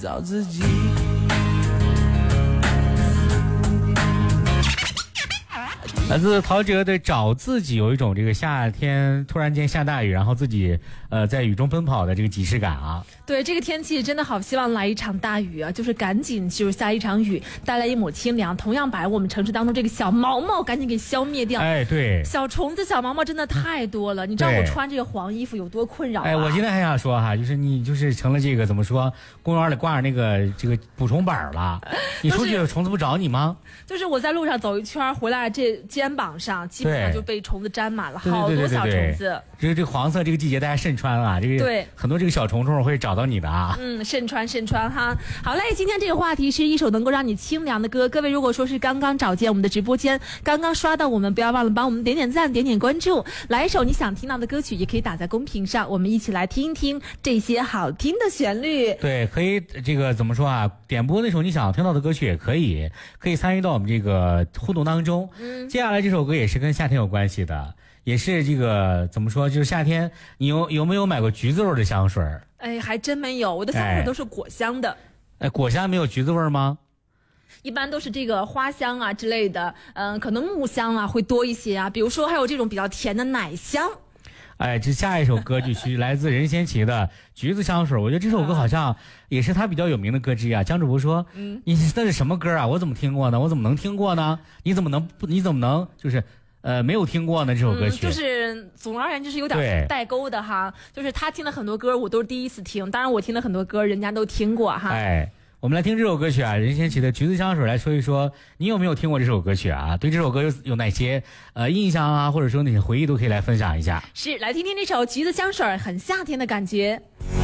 找自己。 来自陶喆的找自己，有一种这个夏天突然间下大雨，然后自己在雨中奔跑的这个即视感啊。 对，这个天气真的好希望来一场大雨啊，就是赶紧就是下一场雨，带来一抹清凉，同样把我们城市当中这个小毛毛赶紧给消灭掉。 哎，对， 小虫子小毛毛真的太多了，你知道我穿这个黄衣服有多困扰啊？ 哎，我今天还想说哈，就是你就是成了这个怎么说，公园里挂着那个这个捕虫板了，你出去虫子不找你吗？ 就是我在路上走一圈回来，这肩膀上基本上就被虫子沾满了，好多小虫子。 这个黄色这个季节大家慎穿啊，这个对很多这个小虫虫会找到你的啊。 慎穿哈。好嘞，今天这个话题是一首能够让你清凉的歌。各位如果说是刚刚找见我们的直播间，刚刚刷到我们，不要忘了帮我们点点赞，点点关注。来一首你想听到的歌曲，也可以打在公屏上，我们一起来听一听这些好听的旋律。 对，可以这个怎么说啊？点播那首你想听到的歌曲也可以参与到我们这个互动当中。接下来这首歌也是跟夏天有关系的，也是这个怎么说？就是夏天，你有没有买过橘子味的香水？ 哎，还真没有，我的香水都是果香的。 哎，果香没有橘子味吗？ 一般都是这个花香啊之类的，可能木香啊会多一些啊，比如说还有这种比较甜的奶香。 哎，这下一首歌曲来自任贤齐的《橘子香水》，我觉得这首歌好像也是他比较有名的歌之一啊。江主播说，你那是什么歌啊？我怎么听过呢？我怎么能听过呢？你怎么能就是没有听过呢？这首歌曲就是总而言之是有点代沟的哈。就是他听的很多歌我都是第一次听，当然我听的很多歌人家都听过哈。 哎，我们来听这首歌曲啊，任贤齐的《橘子香水》，来说一说你有没有听过这首歌曲啊？对这首歌有哪些印象啊，或者说哪些回忆都可以来分享一下。 是，来听听这首《橘子香水》，很夏天的感觉。